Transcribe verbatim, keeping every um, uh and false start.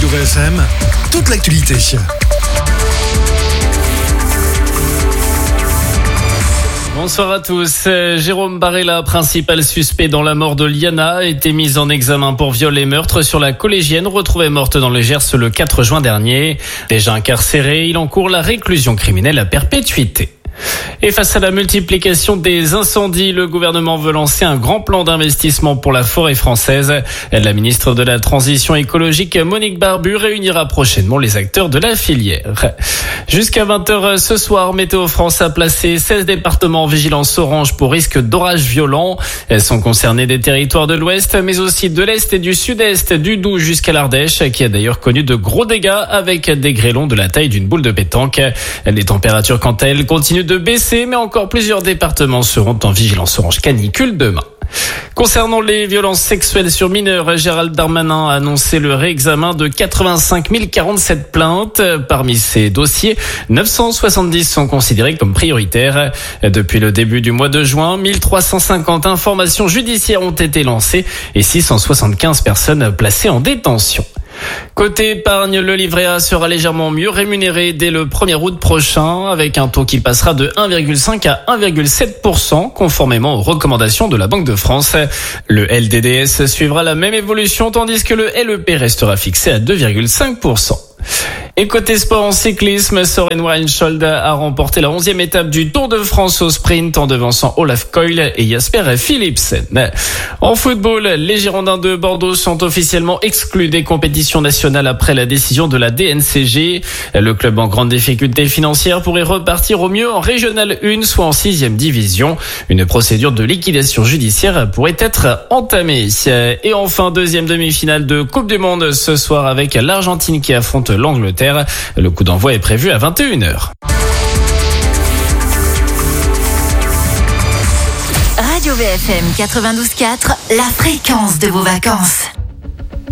Radio V F M, toute l'actualité. Bonsoir à tous. Jérôme Barella, principal suspect dans la mort de Liana, a été mis en examen pour viol et meurtre sur la collégienne retrouvée morte dans le Gers le quatre juin dernier. Déjà incarcéré, il encourt la réclusion criminelle à perpétuité. Et face à la multiplication des incendies, le gouvernement veut lancer un grand plan d'investissement pour la forêt française. La ministre de la Transition écologique, Monique Barbu, réunira prochainement les acteurs de la filière. Jusqu'à vingt heures ce soir, Météo France a placé seize départements en vigilance orange pour risque d'orages violents. Elles sont concernées des territoires de l'Ouest, mais aussi de l'Est et du Sud-Est, du Doubs jusqu'à l'Ardèche, qui a d'ailleurs connu de gros dégâts avec des grêlons de la taille d'une boule de pétanque. Les températures, quant à elles, continuent de baisser, mais encore plusieurs départements seront en vigilance orange canicule demain. Concernant les violences sexuelles sur mineurs, Gérald Darmanin a annoncé le réexamen de quatre-vingt-cinq mille quarante-sept plaintes. Parmi ces dossiers, neuf cent soixante-dix sont considérés comme prioritaires. Depuis le début du mois de juin, mille trois cent cinquante informations judiciaires ont été lancées et six cent soixante-quinze personnes placées en détention. Côté épargne, le livret A sera légèrement mieux rémunéré dès le premier août prochain, avec un taux qui passera de un virgule cinq à un virgule sept pour cent, conformément aux recommandations de la Banque de France. Le L D D S suivra la même évolution, tandis que le L E P restera fixé à deux virgule cinq pour cent. Et côté sport en cyclisme, Søren Weinhold a remporté la onzième étape du Tour de France au sprint en devançant Olaf Koil et Jasper Philipsen. En football, les Girondins de Bordeaux sont officiellement exclus des compétitions nationales après la décision de la D N C G. Le club en grande difficulté financière pourrait repartir au mieux en Régional un, soit en sixième division. Une procédure de liquidation judiciaire pourrait être entamée. Et enfin, deuxième demi-finale de Coupe du Monde ce soir avec l'Argentine qui affronte l'Angleterre. Le coup d'envoi est prévu à vingt et une heures. Radio V F M quatre-vingt-douze virgule quatre, la fréquence de vos vacances.